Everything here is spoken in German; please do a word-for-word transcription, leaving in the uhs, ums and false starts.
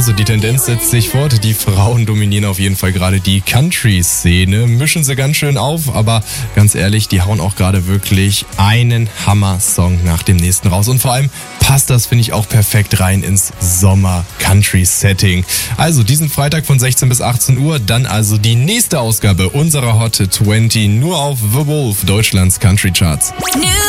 Also die Tendenz setzt sich fort. Die Frauen dominieren auf jeden Fall gerade die Country-Szene. Mischen sie ganz schön auf, aber ganz ehrlich, die hauen auch gerade wirklich einen Hammer-Song nach dem nächsten raus. Und vor allem passt das, finde ich, auch perfekt rein ins Sommer-Country-Setting. Also diesen Freitag von sechzehn bis achtzehn Uhr, dann also die nächste Ausgabe unserer Hot zwanzig nur auf The Wolf, Deutschlands Country Charts.